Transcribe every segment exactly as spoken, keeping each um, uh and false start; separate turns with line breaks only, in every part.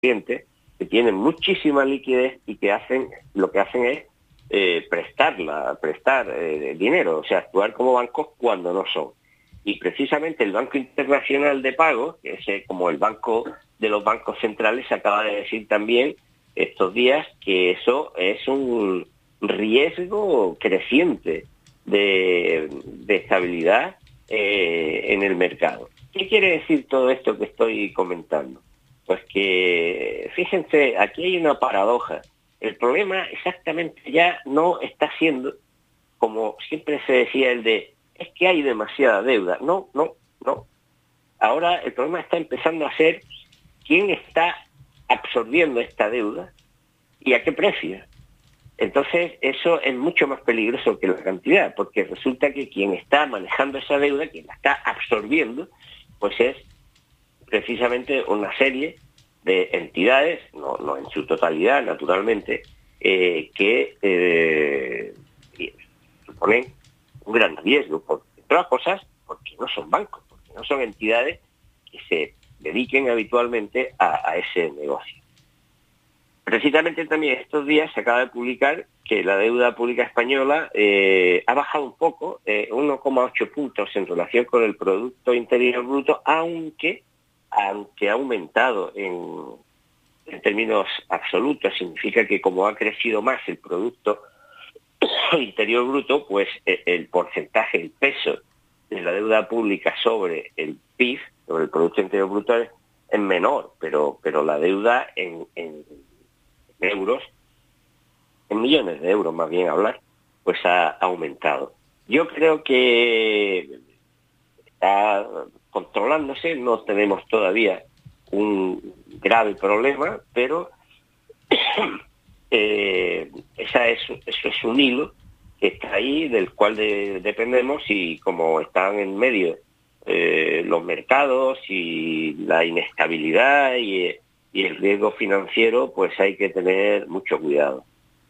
clientes que tienen muchísima liquidez y que hacen, lo que hacen es eh, prestarla, prestar eh, dinero, o sea, actuar como bancos cuando no son. Y precisamente el Banco Internacional de Pagos, que es eh, como el banco de los bancos centrales, acaba de decir también estos días que eso es un riesgo creciente de, de estabilidad eh, en el mercado. ¿Qué quiere decir todo esto que estoy comentando? Pues que, fíjense, aquí hay una paradoja. El problema exactamente ya no está siendo, como siempre se decía, el de, es que hay demasiada deuda. No, no, no. Ahora el problema está empezando a ser quién está absorbiendo esta deuda y a qué precio. Entonces eso es mucho más peligroso que la cantidad, porque resulta que quien está manejando esa deuda, quien la está absorbiendo, pues es precisamente una serie de entidades, no, no en su totalidad, naturalmente, eh, que eh, suponen un gran riesgo, por otras cosas, porque no son bancos, porque no son entidades que se dediquen habitualmente a, a ese negocio. Precisamente también estos días se acaba de publicar que la deuda pública española eh, ha bajado un poco, eh, uno coma ocho puntos en relación con el Producto Interior Bruto, aunque, aunque ha aumentado en, en términos absolutos. Significa que como ha crecido más el Producto Interior Bruto, pues eh, el porcentaje, el peso de la deuda pública sobre el P I B, sobre el Producto Interior Bruto, es, es menor, pero, pero la deuda en, en euros, en millones de euros más bien hablar, pues ha aumentado. Yo creo que está controlándose, no tenemos todavía un grave problema, pero eh, esa es, eso es un hilo que está ahí, del cual de, dependemos, y como están en medio eh, los mercados y la inestabilidad y y el riesgo financiero, pues hay que tener mucho cuidado.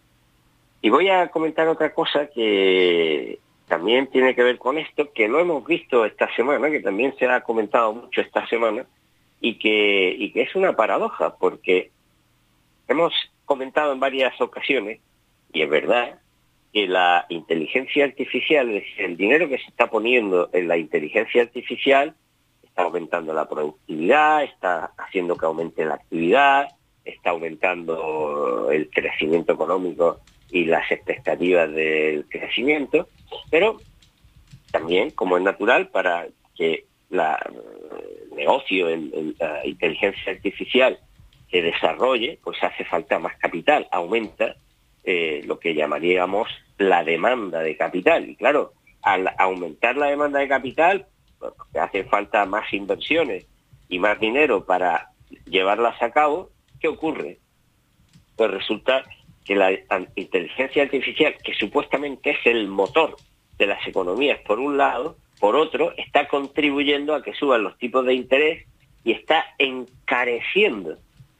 Y voy a comentar otra cosa que también tiene que ver con esto, que lo hemos visto esta semana, que también se ha comentado mucho esta semana, y que, y que es una paradoja, porque hemos comentado en varias ocasiones, y es verdad, que la inteligencia artificial, es decir, el dinero que se está poniendo en la inteligencia artificial, está aumentando la productividad, está haciendo que aumente la actividad, está aumentando el crecimiento económico y las expectativas del crecimiento, pero también, como es natural, para que la, el negocio en, en la inteligencia artificial se desarrolle, pues hace falta más capital, aumenta eh, lo que llamaríamos la demanda de capital. Y claro, al aumentar la demanda de capital, porque hace falta más inversiones y más dinero para llevarlas a cabo, ¿qué ocurre? Pues resulta que la inteligencia artificial, que supuestamente es el motor de las economías por un lado, por otro, está contribuyendo a que suban los tipos de interés y está encareciendo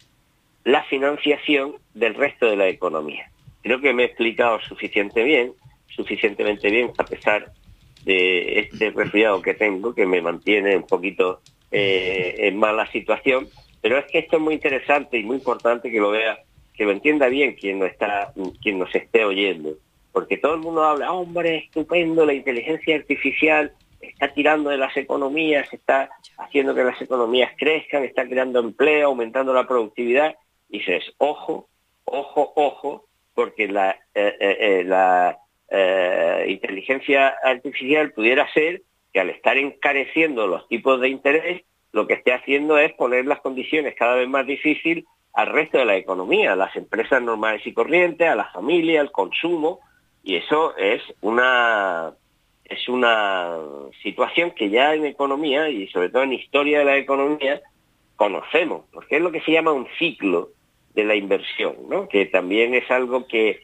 la financiación del resto de la economía. Creo que me he explicado suficiente bien, suficientemente bien, a pesar de este resfriado que tengo, que me mantiene un poquito eh, en mala situación, pero es que esto es muy interesante y muy importante que lo vea, que lo entienda bien quien nos está, quien nos esté oyendo, porque todo el mundo habla, hombre, estupendo, la inteligencia artificial está tirando de las economías, está haciendo que las economías crezcan, está creando empleo, aumentando la productividad, y dices, ojo, ojo, ojo, porque la, eh, eh, la Eh, inteligencia artificial pudiera ser que al estar encareciendo los tipos de interés, lo que esté haciendo es poner las condiciones cada vez más difíciles al resto de la economía, a las empresas normales y corrientes, a la familia, al consumo, y eso es una es una situación que ya en economía y sobre todo en historia de la economía conocemos, porque es lo que se llama un ciclo de la inversión, ¿no? Que también es algo que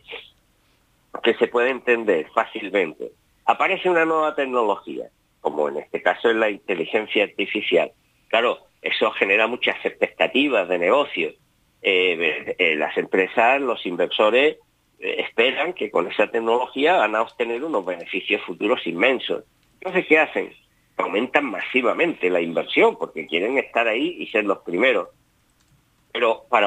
que se puede entender fácilmente. Aparece una nueva tecnología, como en este caso es la inteligencia artificial. Claro, eso genera muchas expectativas de negocio. Eh, eh, las empresas, los inversores, eh, esperan que con esa tecnología van a obtener unos beneficios futuros inmensos. Entonces, ¿qué hacen? Aumentan masivamente la inversión porque quieren estar ahí y ser los primeros. pero para